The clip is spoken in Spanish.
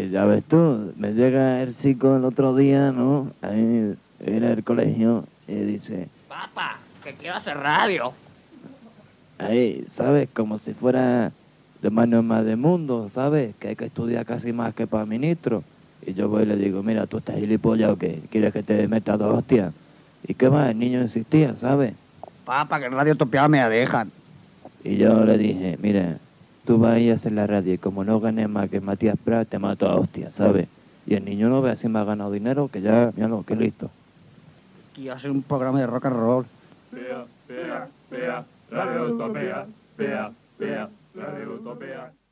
ya ves tú, me llega el chico el otro día, ¿no? Ahí en el colegio y dice, Papá, que quiero hacer radio. ahí, ¿sabes? Como si fuera de mano más de mundo, ¿sabes? Que hay que estudiar casi más que para ministro. Y yo voy y le digo, mira, ¿tú estás gilipollas o qué? ¿Quieres que te meta dos hostias? ¿Y qué más? El niño insistía, ¿sabes? Papá, que en Radio Utopía me la dejan. Y yo le dije, mira, tú vas a ir a hacer la radio y como no ganes más que Matías Prat, te mato a hostias, ¿sabes? Y el niño no ve si me ha ganado dinero, que ya, míralo, que listo. Quiero hacer un programa de rock and roll. Pea, Radio Utopía, pea, Radio Utopía.